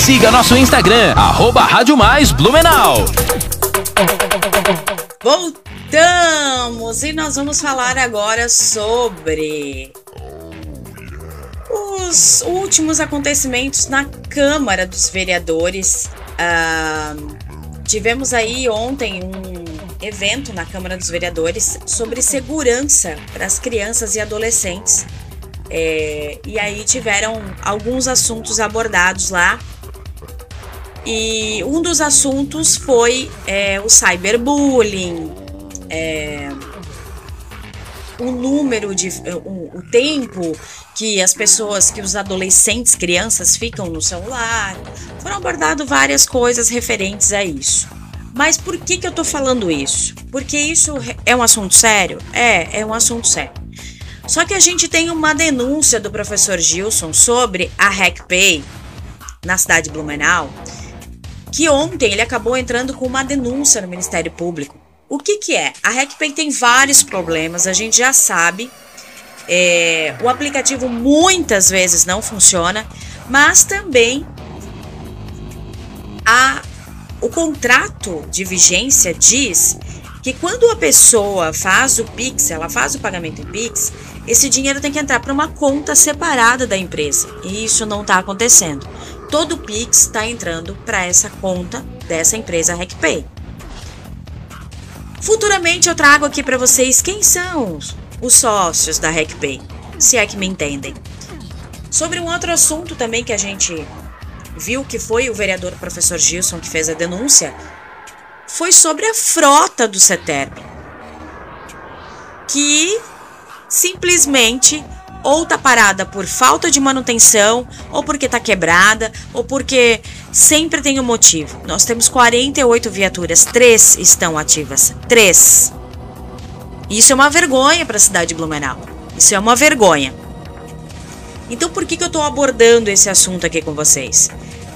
siga nosso Instagram, @Rádio Mais Blumenau. Voltamos e nós vamos falar agora sobre os últimos acontecimentos na Câmara dos Vereadores. Tivemos aí ontem um evento na Câmara dos Vereadores sobre segurança para as crianças e adolescentes. E aí tiveram alguns assuntos abordados lá. E um dos assuntos foi o cyberbullying, o tempo que as pessoas, que os adolescentes, crianças ficam no celular. Foram abordadas várias coisas referentes a isso. Mas por que eu tô falando isso? Porque isso é um assunto sério? É um assunto sério. Só que a gente tem uma denúncia do professor Gilson sobre a RecPay na cidade de Blumenau, que ontem ele acabou entrando com uma denúncia no Ministério Público. O que é? A RecPay tem vários problemas, a gente já sabe. O aplicativo muitas vezes não funciona, mas também o contrato de vigência diz que quando a pessoa faz o Pix, ela faz o pagamento em Pix, esse dinheiro tem que entrar para uma conta separada da empresa. E isso não está acontecendo. Todo o Pix está entrando para essa conta dessa empresa RecPay. Futuramente eu trago aqui para vocês quem são os sócios da RecPay, se é que me entendem. Sobre um outro assunto também que a gente viu, que foi o vereador professor Gilson que fez a denúncia, foi sobre a frota do CETERB, que simplesmente ou tá parada por falta de manutenção, ou porque tá quebrada, ou porque sempre tem um motivo. Nós temos 48 viaturas, 3 estão ativas. 3. Isso é uma vergonha para a cidade de Blumenau. Isso é uma vergonha. Então por que eu tô abordando esse assunto aqui com vocês?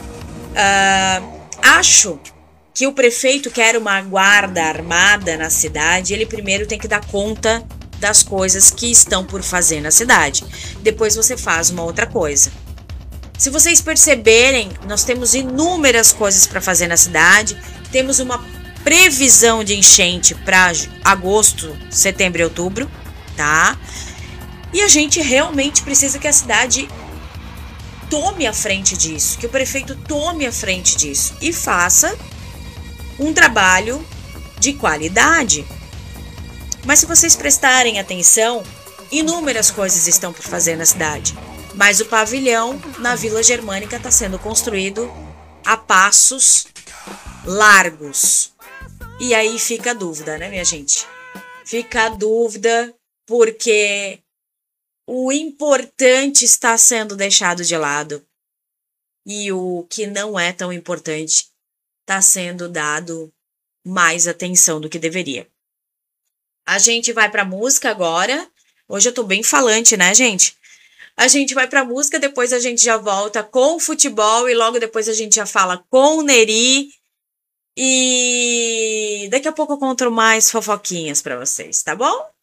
Acho que o prefeito quer uma guarda armada na cidade. Ele primeiro tem que dar conta das coisas que estão por fazer na cidade. Depois você faz uma outra coisa. Se vocês perceberem, nós temos inúmeras coisas para fazer na cidade. Temos uma previsão de enchente para agosto, setembro e outubro, tá? E a gente realmente precisa que a cidade tome a frente disso, que o prefeito tome a frente disso e faça um trabalho de qualidade. Mas se vocês prestarem atenção, inúmeras coisas estão por fazer na cidade. Mas o pavilhão na Vila Germânica está sendo construído a passos largos. E aí fica a dúvida, né, minha gente? Fica a dúvida porque o importante está sendo deixado de lado. E o que não é tão importante está sendo dado mais atenção do que deveria. A gente vai pra música agora. Hoje eu tô bem falante, né, gente? A gente vai pra música, depois a gente já volta com o futebol e logo depois a gente já fala com o Neri. E daqui a pouco eu conto mais fofoquinhas pra vocês, tá bom?